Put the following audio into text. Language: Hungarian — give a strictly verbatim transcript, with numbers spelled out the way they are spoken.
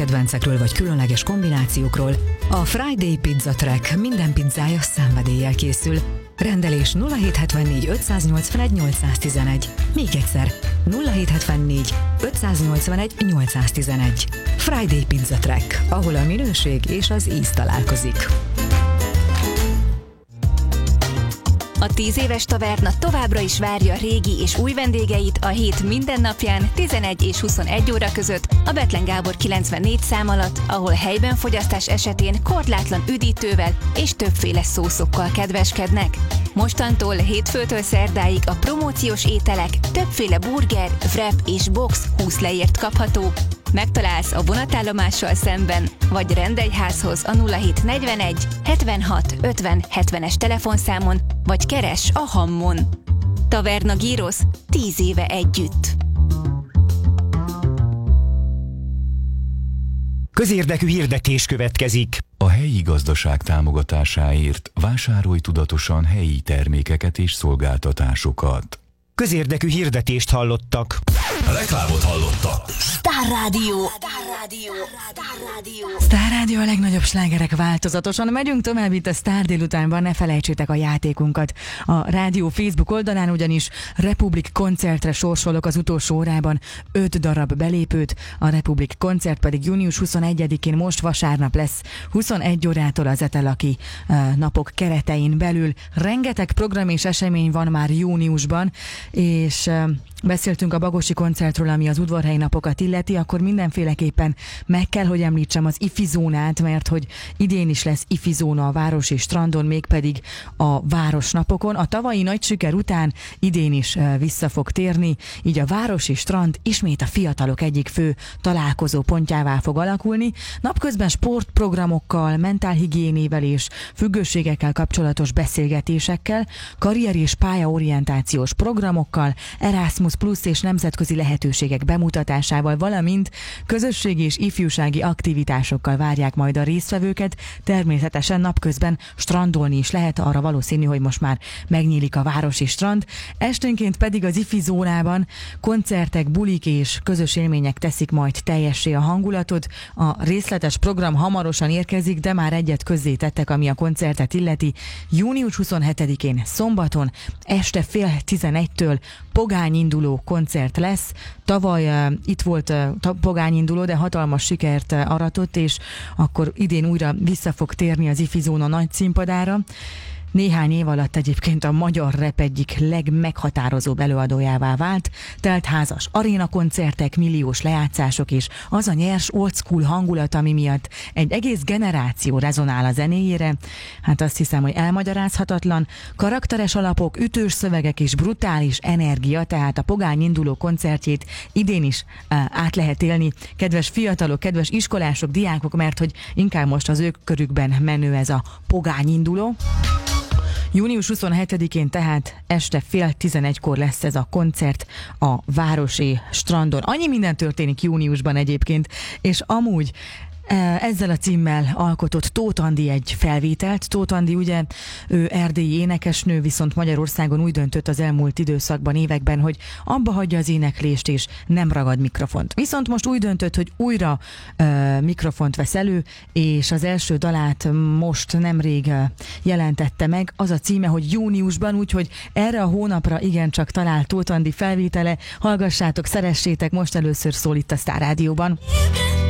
kedvencekről vagy különleges kombinációkról, a Friday Pizza Track minden pizzája szenvedéllyel készül. Rendelés nulla hét hetvennégy ötszáznyolcvanegy nyolcszáztizenegy. Még egyszer, nulla hét hetvennégy ötszáznyolcvanegy nyolcszáztizenegy. Friday Pizza Track, ahol a minőség és az íz találkozik. A tíz éves taverna továbbra is várja régi és új vendégeit a hét minden napján tizenegy és huszonegy óra között a Bethlen Gábor kilencvennégy szám alatt, ahol helyben fogyasztás esetén korlátlan üdítővel és többféle szószokkal kedveskednek. Mostantól hétfőtől szerdáig a promóciós ételek, többféle burger, wrap és box húsz leért kapható. Megtalálsz a vonatállomással szemben, vagy rendelj házhoz a nulla hét negyvenegy hetvenhat ötven hetvenes telefonszámon, vagy keres a Hammon. Taverna Gyrosz, tíz éve együtt. Közérdekű hirdetés következik. A helyi gazdaság támogatásáért vásárolj tudatosan helyi termékeket és szolgáltatásokat. Közérdekű hirdetést hallottak. Reklámot hallottak. Sztár Rádió. Sztár Rádió. Sztár Rádió. Sztár Rádió, a legnagyobb slágerek változatosan. Megyünk tovább itt a Sztár délutánban, ne felejtsétek a játékunkat. A rádió Facebook oldalán ugyanis Republik koncertre sorsolok az utolsó órában öt darab belépőt. A Republik koncert pedig június huszonegyedikén most vasárnap lesz huszonegy órától az Etelaki uh, napok keretein belül. Rengeteg program és esemény van már júniusban, és uh, beszéltünk a Bagosi koncertről, ami az udvarhelyi napokat illeti, akkor mindenféleképpen meg kell, hogy említsem az ifi zónát, mert hogy idén is lesz ifi zóna a városi strandon, mégpedig a városnapokon. A tavalyi nagy siker után idén is vissza fog térni, így a városi strand ismét a fiatalok egyik fő találkozó pontjává fog alakulni. Napközben sportprogramokkal, mentálhigiénével és függőségekkel kapcsolatos beszélgetésekkel, karrier- és pályaorientációs programokkal, Erasmus plusz és nemzetközi lehetőségek bemutatásával, valamint közösségi és ifjúsági aktivitásokkal várják majd a résztvevőket. Természetesen napközben strandolni is lehet, arra valószínű, hogy most már megnyílik a városi strand. Esténként pedig az ifi zónában koncertek, bulik és közös élmények teszik majd teljessé a hangulatot. A részletes program hamarosan érkezik, de már egyet közzé tettek, ami a koncertet illeti. június huszonhetedikén szombaton este fél tizenegytől pogányinduló koncert lesz. Tavaly uh, itt volt uh, pogányinduló, de hatalmas sikert uh, aratott, és akkor idén újra vissza fog térni az ifi zóna nagy színpadára. Néhány év alatt egyébként a magyar rap egyik legmeghatározóbb előadójává vált. Teltházas arénakoncertek, milliós lejátszások és az a nyers old school hangulat, ami miatt egy egész generáció rezonál a zenéjére. Hát azt hiszem, hogy elmagyarázhatatlan. Karakteres alapok, ütős szövegek és brutális energia, tehát a pogányinduló koncertjét idén is uh, át lehet élni. Kedves fiatalok, kedves iskolások, diákok, mert hogy inkább most az ők körükben menő ez a pogányinduló. június huszonhetedikén tehát este fél tizenegykor lesz ez a koncert a városi strandon. Annyi minden történik júniusban egyébként, és amúgy ezzel a címmel alkotott Tóth Andi egy felvételt. Tóth Andi ugye, ő erdélyi énekesnő, viszont Magyarországon úgy döntött az elmúlt időszakban, években, hogy abba hagyja az éneklést és nem ragad mikrofont. Viszont most úgy döntött, hogy újra uh, mikrofont vesz elő, és az első dalát most nemrég uh, jelentette meg. Az a címe, hogy júniusban, úgyhogy erre a hónapra igencsak talált Tóth Andi felvétele. Hallgassátok, szeressétek, most először szól itt a Sztár Rádióban.